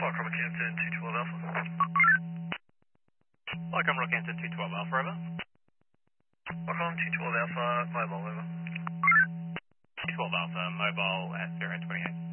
Welcome, Rockhampton 212 Alpha. Welcome, Rockhampton 212 Alpha, over. Welcome, 212 Alpha, mobile, over. 212 Alpha, mobile at 028.